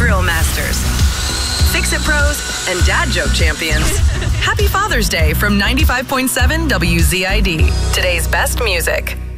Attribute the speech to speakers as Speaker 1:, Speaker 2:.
Speaker 1: drill masters, fix-it pros, and dad joke champions. Happy Father's Day from 95.7 WZID. Today's best music.